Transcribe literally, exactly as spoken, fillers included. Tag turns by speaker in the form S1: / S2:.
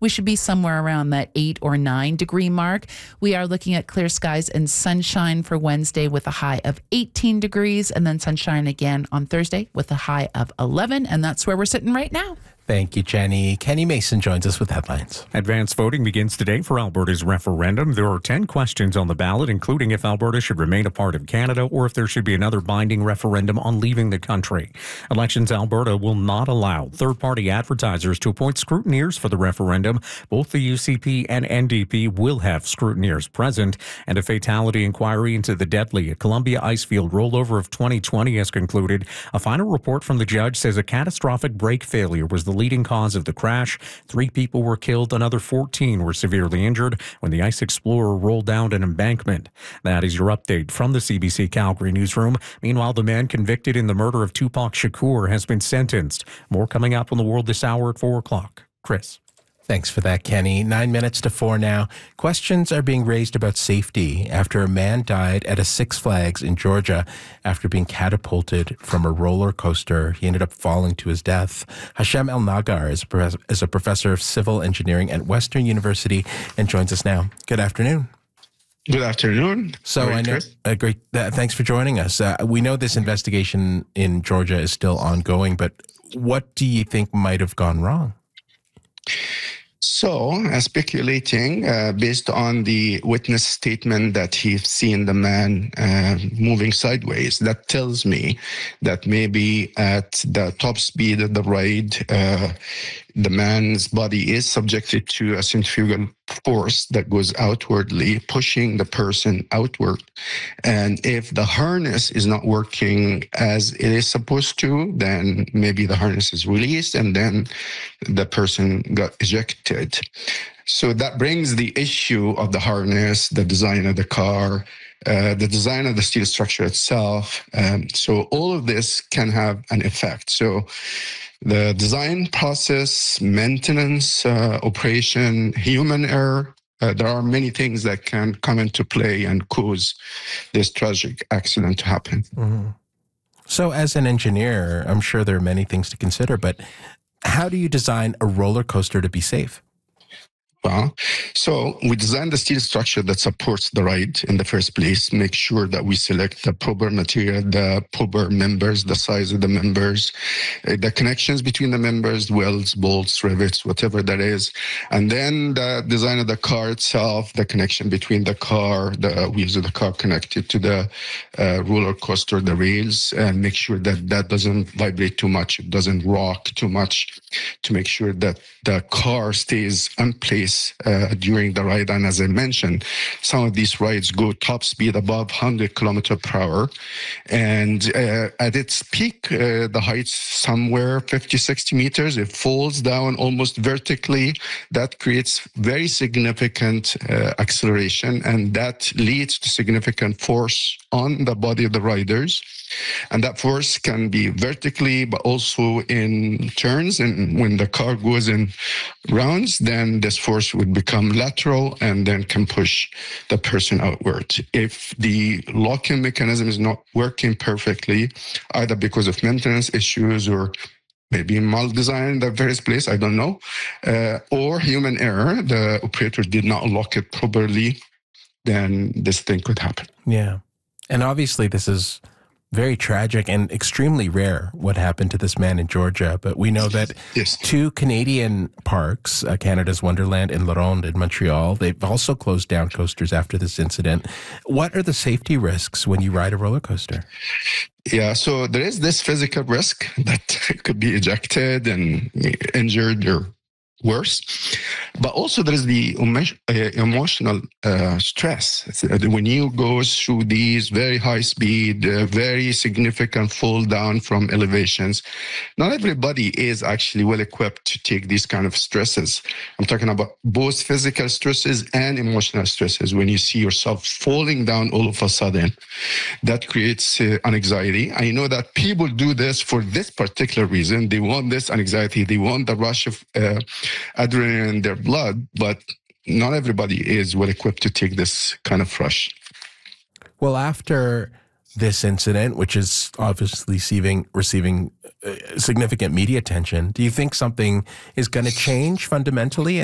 S1: we should be somewhere around that eight or nine degree mark. We are looking at clear skies and sunshine for Wednesday with a high of eighteen degrees, and then sunshine again on Thursday with a high of eleven. And that's where we're sitting right now.
S2: Thank you, Jenny. Kenny Mason joins us with headlines.
S3: Advanced voting begins today for Alberta's referendum. There are ten questions on the ballot, including if Alberta should remain a part of Canada or if there should be another binding referendum on leaving the country. Elections Alberta will not allow third-party advertisers to appoint scrutineers for the referendum. Both the U C P and N D P will have scrutineers present, and a fatality inquiry into the deadly at Columbia Icefield rollover of twenty twenty has concluded. A final report from the judge says a catastrophic brake failure was the leading cause of the crash. Three people were killed, another fourteen were severely injured when the Ice Explorer rolled down an embankment. That is your update from the C B C Calgary newsroom. Meanwhile, the man convicted in the murder of Tupac Shakur has been sentenced. More coming up on The World this hour at four o'clock. Chris.
S2: Thanks for that, Kenny. Nine minutes to four now. Questions are being raised about safety after a man died at a Six Flags in Georgia after being catapulted from a roller coaster. He ended up falling to his death. Hashem El-Nagar is, is a professor of civil engineering at Western University and joins us now. Good afternoon.
S4: Good afternoon.
S2: So I know, uh, great. Uh, thanks for joining us. Uh, we know this investigation in Georgia is still ongoing, but what do you think might have gone wrong?
S4: So, uh, speculating uh, based on the witness statement that he's seen the man uh, moving sideways, that tells me that maybe at the top speed of the ride, uh, the man's body is subjected to a centrifugal force that goes outwardly, pushing the person outward. And if the harness is not working as it is supposed to, then maybe the harness is released and then the person got ejected. So that brings the issue of the harness, the design of the car, uh, the design of the steel structure itself. Um, so all of this can have an effect. So the design process, maintenance, uh, operation, human error, uh, there are many things that can come into play and cause this tragic accident to happen.
S2: Mm-hmm. So as an engineer, I'm sure there are many things to consider, but how do you design a roller coaster to be safe?
S4: Well, so we designed the steel structure that supports the ride in the first place, make sure that we select the proper material, the proper members, the size of the members, uh, the connections between the members, welds, bolts, rivets, whatever that is. And then the design of the car itself, the connection between the car, the wheels of the car connected to the uh, roller coaster, the rails, and make sure that that doesn't vibrate too much, it doesn't rock too much, to make sure that the car stays in place Uh, during the ride. And as I mentioned, some of these rides go top speed above one hundred kilometers per hour. And uh, at its peak, uh, the height's somewhere fifty, sixty meters. It falls down almost vertically. That creates very significant uh, acceleration, and that leads to significant force on the body of the riders. And that force can be vertically, but also in turns. And when the car goes in rounds, then this force would become lateral and then can push the person outward. If the locking mechanism is not working perfectly, either because of maintenance issues or maybe mal-design in the various place, I don't know, uh, or human error, the operator did not lock it properly, then this thing could happen.
S2: Yeah. And obviously this is very tragic and extremely rare what happened to this man in Georgia. But we know that
S4: yes.
S2: two Canadian parks, uh, Canada's Wonderland and La Ronde in Montreal, they've also closed down coasters after this incident. What are the safety risks when you ride a roller coaster?
S4: Yeah, so there is this physical risk that could be ejected and injured or worse. But also there is the emotional uh, stress. When you go through these very high speed, uh, very significant fall down from elevations, not everybody is actually well equipped to take these kind of stresses. I'm talking about both physical stresses and emotional stresses. When you see yourself falling down all of a sudden, that creates uh, an anxiety. I know that people do this for this particular reason. They want this anxiety. They want the rush of uh, adrenaline in their blood, but not everybody is well equipped to take this kind of rush.
S2: Well, after this incident, which is obviously receiving, receiving uh, significant media attention, do you think something is going to change fundamentally?